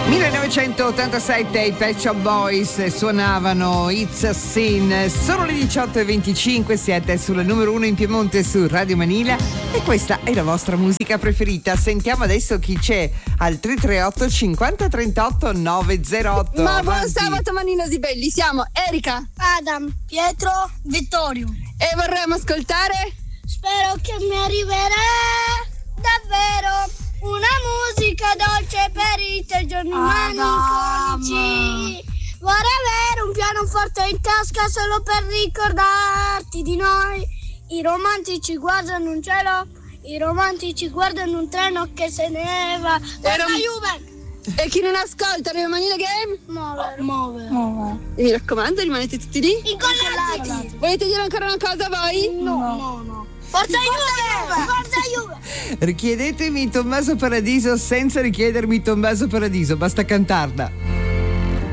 1987 i Pet Shop Boys suonavano It's a Sin. Sono le 18:25, siete sulla numero 1 in Piemonte su Radio Manila e questa è la vostra musica preferita. Sentiamo adesso chi c'è al 338 50 38 908. Ma buon sabato Maninosi belli, siamo Erika, Adam, Pietro, Vittorio e vorremmo ascoltare. Spero che mi arriverà davvero una musica dolce per i tuoi giorni malinconici. Vorrei avere un pianoforte in tasca solo per ricordarti di noi. I romantici guardano un cielo, i romantici guardano un treno che se ne va. Juve! E chi non ascolta le Manila Game? Muove. E mi raccomando, rimanete tutti lì Incollati. Volete dire ancora una cosa voi? No. Forza Juve! Richiedetemi Tommaso Paradiso senza richiedermi Tommaso Paradiso, basta cantarla.